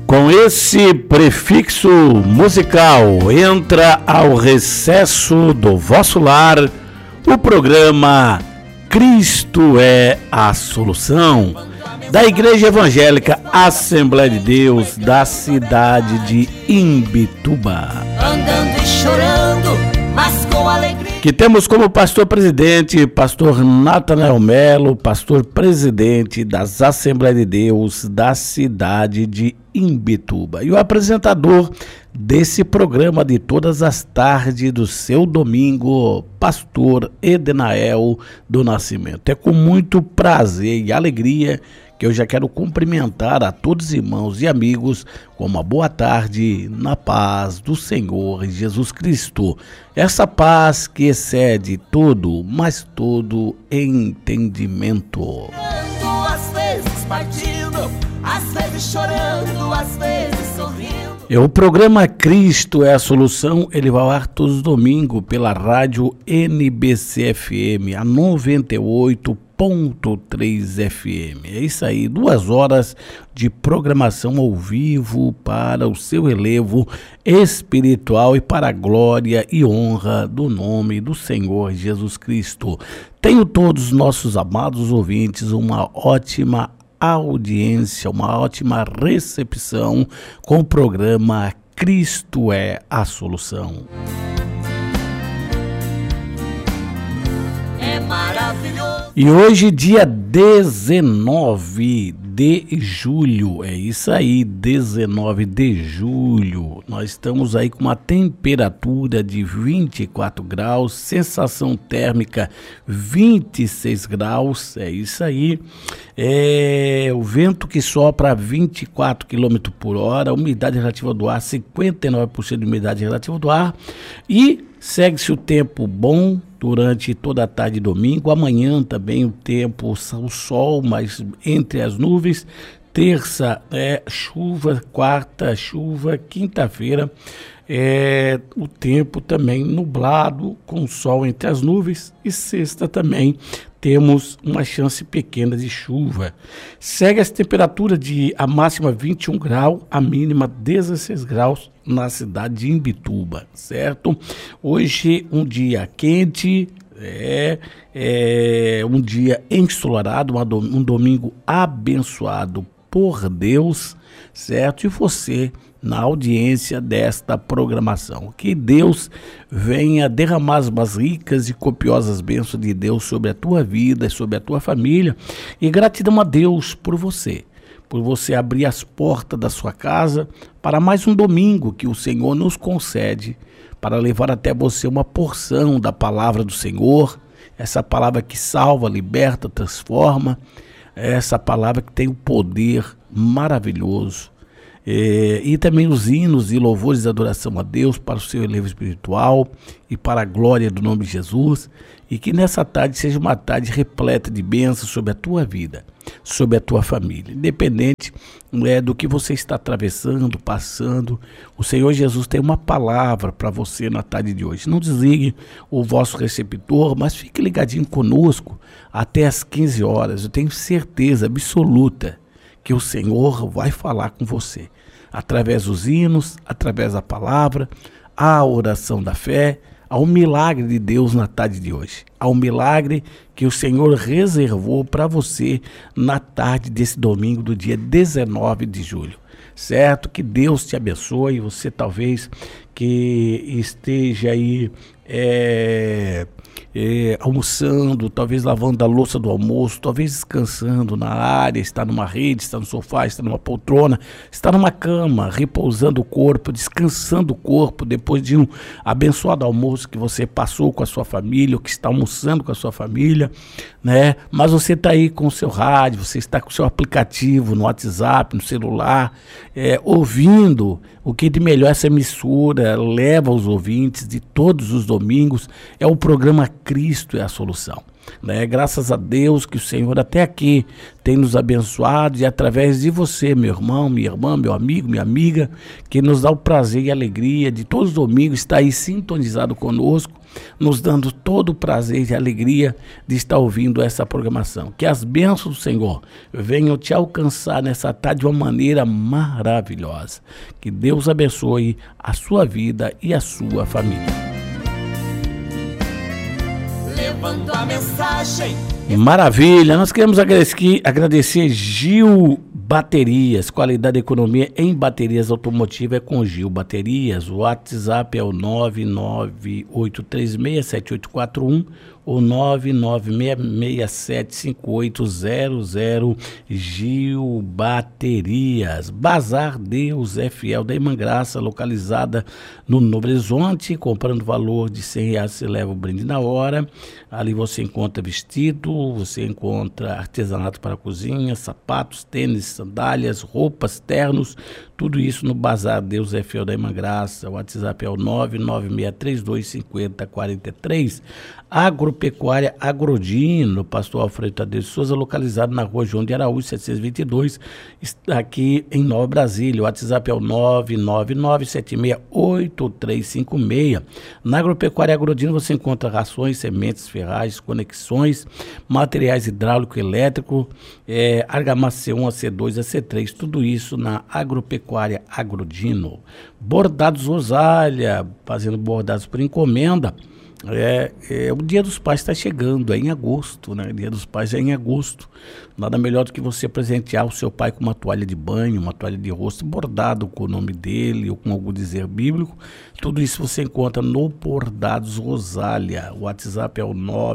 Com esse prefixo musical, entra ao recesso do vosso lar o programa Cristo é a Solução, da Igreja Evangélica Assembleia de Deus da cidade de Imbituba. Andando e chorando, mas com alegria. Que temos como pastor presidente, pastor Natanael Melo, pastor presidente das Assembleias de Deus da cidade de Imbituba. E o apresentador desse programa de todas as tardes do seu domingo, pastor Edenael do Nascimento. É com muito prazer e alegria que eu já quero cumprimentar a todos os irmãos e amigos com uma boa tarde na paz do Senhor Jesus Cristo. Essa paz que excede todo, mas todo entendimento. Às vezes partindo, às vezes chorando, às vezes sorrindo. O programa Cristo é a Solução, ele vai ao ar todos os domingos pela rádio NBC-FM, a 98.3 FM. É isso aí, 2 horas de programação ao vivo para o seu relevo espiritual e para a glória e honra do nome do Senhor Jesus Cristo. Tenho todos os nossos amados ouvintes uma ótima audiência, uma ótima recepção com o programa Cristo é a Solução. É maravilhoso. E hoje, dia 19 de julho, é isso aí, 19 de julho, nós estamos aí com uma temperatura de 24 graus, sensação térmica 26 graus, é isso aí, o vento que sopra a 24 km por hora, umidade relativa do ar, 59% de umidade relativa do ar, e segue-se o tempo bom durante toda a tarde de domingo. Amanhã também o tempo, o sol, mas entre as nuvens. Terça é chuva, quarta chuva, quinta-feira o tempo também nublado, com sol entre as nuvens, e sexta também temos uma chance pequena de chuva. Segue essa temperatura de a máxima 21 graus, a mínima 16 graus na cidade de Imbituba, certo? Hoje um dia quente, um dia ensolarado, um domingo abençoado por Deus, certo? E você na audiência desta programação. Que Deus venha derramar as mais ricas e copiosas bênçãos de Deus sobre a tua vida e sobre a tua família. E gratidão a Deus por você abrir as portas da sua casa para mais um domingo que o Senhor nos concede, para levar até você uma porção da palavra do Senhor, essa palavra que salva, liberta, transforma, essa palavra que tem um poder maravilhoso. E também os hinos e louvores de adoração a Deus para o seu relevo espiritual e para a glória do nome de Jesus, e que nessa tarde seja uma tarde repleta de bênçãos sobre a tua vida, sobre a tua família, independente do que você está atravessando, passando. O Senhor Jesus tem uma palavra para você na tarde de hoje. Não desligue o vosso receptor, mas fique ligadinho conosco até às 15 horas. Eu tenho certeza absoluta que o Senhor vai falar com você, através dos hinos, através da palavra, a oração da fé, ao milagre de Deus na tarde de hoje, ao milagre que o Senhor reservou para você na tarde desse domingo do dia 19 de julho, certo? Que Deus te abençoe, você talvez que esteja aí almoçando, talvez lavando a louça do almoço, talvez descansando na área, está numa rede, está no sofá, está numa poltrona, está numa cama, repousando o corpo, descansando o corpo depois de um abençoado almoço que você passou com a sua família, ou que está almoçando com a sua família, né? Mas você está aí com o seu rádio, você está com o seu aplicativo no WhatsApp, no celular, ouvindo o que de melhor essa emissora leva aos ouvintes de todos os domingos, é o programa Cristo é a Solução. né? Graças a Deus que o Senhor até aqui tem nos abençoado, e através de você, meu irmão, minha irmã, meu amigo, minha amiga, que nos dá o prazer e a alegria de todos os domingos estar aí sintonizado conosco, nos dando todo o prazer e a alegria de estar ouvindo essa programação. Que as bênçãos do Senhor venham te alcançar nessa tarde de uma maneira maravilhosa. Que Deus abençoe a sua vida e a sua família. Levando a mensagem. Maravilha, nós queremos agradecer Gil Baterias, qualidade e economia em baterias automotivas é com Gil Baterias. O WhatsApp é o 998367841 ou 996675800. Gil Baterias. Bazar Deus é Fiel da Irmã Graça, localizada no Novo Horizonte. Comprando valor de R$100 você leva o brinde na hora. Ali você encontra vestido, você encontra artesanato para a cozinha, sapatos, tênis, sandálias, roupas, ternos, tudo isso no Bazar Deus é Fiel da Irmã Graça. O WhatsApp é o 996325043. Agropecuária Agrodino, Pastor Alfredo Tadeu de Souza, localizado na rua João de Araújo, 722, está aqui em Nova Brasília. O WhatsApp é o 999768356. Na Agropecuária Agrodino você encontra rações, sementes, ferragens, conexões, materiais hidráulico e elétrico, argamassa C1, AC2, AC3, tudo isso na Agropecuária Agrodino. Bordados Rosália, fazendo bordados por encomenda. O Dia dos Pais está chegando, é em agosto, né? O Dia dos Pais é em agosto. Nada melhor do que você presentear o seu pai com uma toalha de banho, uma toalha de rosto bordado com o nome dele ou com algum dizer bíblico. Tudo isso você encontra no Bordados Rosália. O WhatsApp é o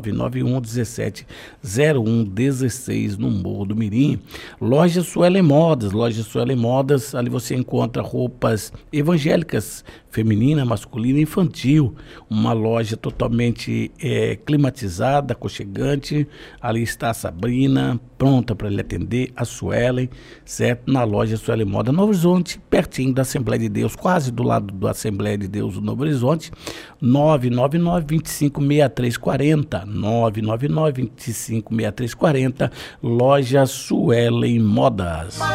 991170116 no Morro do Mirim. Loja Suelen Modas, ali você encontra roupas evangélicas, feminina, masculina e infantil. Uma loja totalmente climatizada, aconchegante. Ali está a Sabrina, pronta para lhe atender, a Suelen, certo? Na loja Suelen Moda, Novo Horizonte, pertinho da Assembleia de Deus, quase do lado da Assembleia de Deus do Novo Horizonte. 999-256340, 999-256340, loja Suelen Modas.